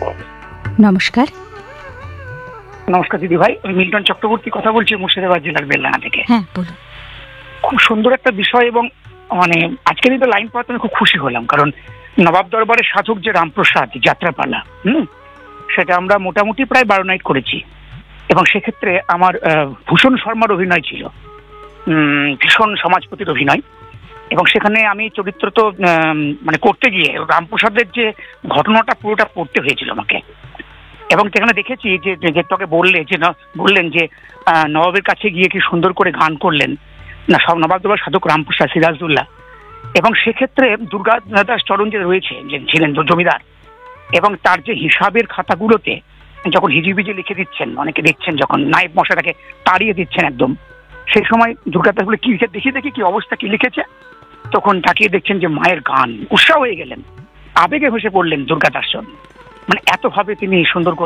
নমস্কার। নমস্কার দিদি ভাই, আমি মিল্টন চক্রবর্তী কথা বলছি মুর্শিদাবাদ জেলার বেলডাঙ্গা থেকে। হ্যাঁ, বলুন। খুব সুন্দর একটা বিষয়, এবং মানে আজকে কিন্তু লাইন পাওয়াতে আমি খুব খুশি হলাম, কারণ নবাব দরবারের সাধক যে রামপ্রসাদ যাত্রাপালা, সেটা আমরা মোটামুটি প্রায় 12 নাইট করেছি, এবং সেক্ষেত্রে আমার ভূষণ শর্মার অভিনয় ছিল, ভীষণ সমাজপতির অভিনয়, এবং সেখানে আমি চরিত্র তো মানে করতে গিয়ে রামপ্রসাদের যে ঘটনাটা পুরোটা পড়তে হয়েছিল আমাকে। এবং সেখানে দেখেছি যে তোকে বললেন যে নবাবের কাছে গিয়ে কি সুন্দর করে গান করলেন না সব নবাব দরবার সাধক রামপ্রসাদ সিরাজদৌল্লা। এবং সেক্ষেত্রে দুর্গা দাস চরণ যে রয়েছে, যে ছিলেন জমিদার, এবং তার যে হিসাবের খাতাগুলোতে যখন হিজিবিজি লিখে দিচ্ছেন, অনেকে দেখছেন যখন নায়েব মশাইটাকে তাড়িয়ে দিচ্ছেন একদম, সেই সময় দুর্গা দাস বলে কি লিখে দেখি কি অবস্থা, কি লিখেছে, তখন তাকিয়ে দেখছেন যে মায়ের গান, উৎসাহ হয়ে গেলেন, আবেগে ভেসে পড়লেন দুর্গা দাস। মানে এতভাবে তিনি সুন্দর